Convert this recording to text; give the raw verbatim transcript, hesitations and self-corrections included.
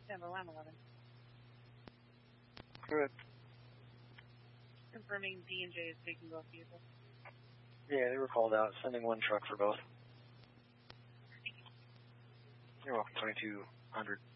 Denver one eleven. Correct. Confirming D and J is taking both vehicles. Yeah, they were called out, sending one truck for both. You're welcome, twenty-two hundred.